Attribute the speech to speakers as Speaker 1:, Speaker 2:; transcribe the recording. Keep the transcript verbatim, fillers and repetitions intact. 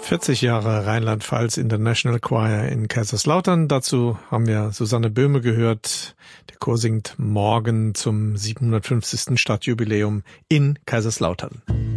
Speaker 1: vierzig Jahre Rheinland-Pfalz International Choir in Kaiserslautern. Dazu haben wir Susanne Böhme gehört. Der Chor singt morgen zum siebenhundertfünfzigsten Stadtjubiläum in Kaiserslautern.